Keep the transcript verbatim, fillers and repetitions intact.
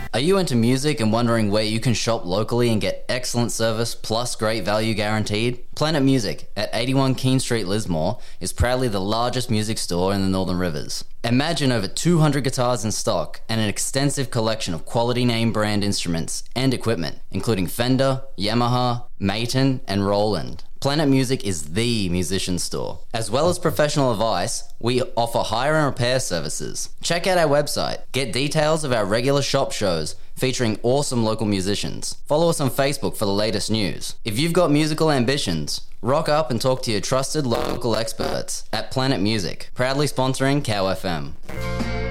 Are you into music and wondering where you can shop locally and get excellent service plus great value guaranteed? Planet Music at eighty-one Keene Street, Lismore is proudly the largest music store in the Northern Rivers. Imagine over two hundred guitars in stock and an extensive collection of quality name brand instruments and equipment, including Fender, Yamaha, Maton, and Roland. Planet Music is the musician store. As well as professional advice, we offer hire and repair services. Check out our website. Get details of our regular shop shows featuring awesome local musicians. Follow us on Facebook for the latest news. If you've got musical ambitions, rock up and talk to your trusted local experts at Planet Music, proudly sponsoring Cow F M.